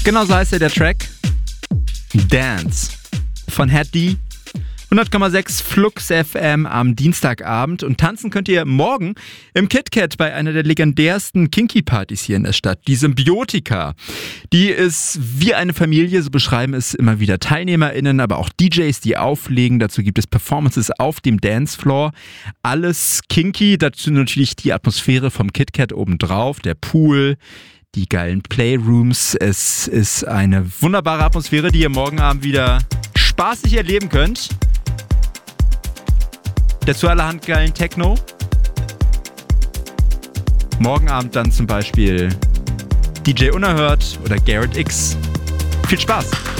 Genau so heißt der Track. Dance von Head D. 100,6 Flux FM am Dienstagabend. Und tanzen könnt ihr morgen im KitKat bei einer der legendärsten Kinky-Partys hier in der Stadt. Die Symbiotika. Die ist wie eine Familie, so beschreiben es immer wieder TeilnehmerInnen, aber auch DJs, die auflegen. Dazu gibt es Performances auf dem Dancefloor. Alles kinky, dazu natürlich die Atmosphäre vom KitKat obendrauf, der Pool, die geilen Playrooms. Es ist eine wunderbare Atmosphäre, die ihr morgen Abend wieder spaßig erleben könnt. Dazu allerhand geilen Techno. Morgen Abend dann zum Beispiel DJ Unerhört oder Garrett X. Viel Spaß!